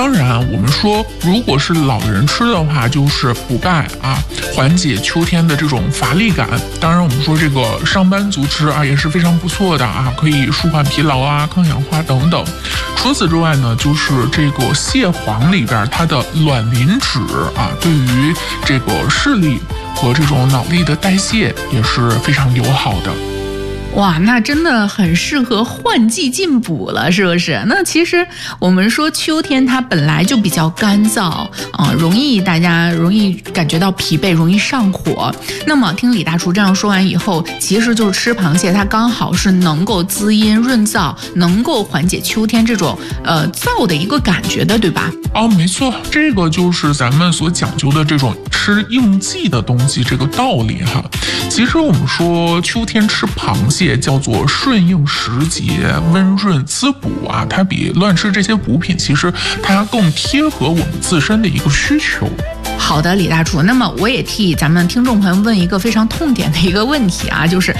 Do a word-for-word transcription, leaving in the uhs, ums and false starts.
当然我们说如果是老人吃的话，就是补钙啊，缓解秋天的这种乏力感。当然我们说这个上班族吃啊也是非常不错的啊，可以舒缓疲劳啊、抗氧化等等。除此之外呢，就是这个蟹黄里边它的卵磷脂啊，对于这个视力和这种脑力的代谢也是非常友好的。 哇，那真的很适合换季进补了，是不是？那其实我们说秋天它本来就比较干燥啊、呃，容易大家容易感觉到疲惫，容易上火。那么听李大厨这样说完以后，其实就是吃螃蟹，它刚好是能够滋阴润燥，能够缓解秋天这种呃燥的一个感觉的，对吧？ 哦，没错，这个就是咱们所讲究的这种吃应季的东西这个道理哈。其实我们说秋天吃螃蟹叫做顺应时节，温润滋补啊，它比乱吃这些补品，其实它更贴合我们自身的一个需求。 好的，李大厨，那么我也替咱们听众朋友问一个非常痛点的一个问题啊，就是